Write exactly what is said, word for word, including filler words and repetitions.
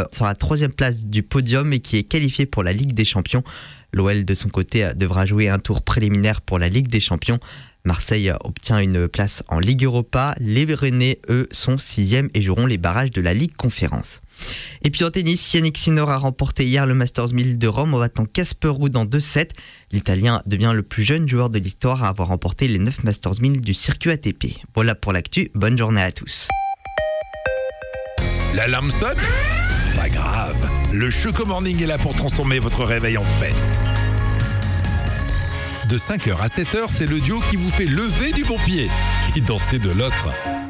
euh, sur la troisième place du podium et qui est qualifié pour la Ligue des Champions. L'O L de son côté devra jouer un tour préliminaire pour la Ligue des Champions. Marseille obtient une place en Ligue Europa. Les Rennais, eux, sont sixième et joueront les barrages de la Ligue Conférence. Et puis en tennis, Yannick Sinner a remporté hier le Masters mille de Rome en battant Casper Ruud en deux sept. L'Italien devient le plus jeune joueur de l'histoire à avoir remporté les neuf Masters mille du circuit A T P. Voilà pour l'actu, bonne journée à tous. L'alarme sonne ? Pas grave, le Choco Morning est là pour transformer votre réveil en fête. De cinq heures à sept heures, c'est le duo qui vous fait lever du bon pied et danser de l'autre.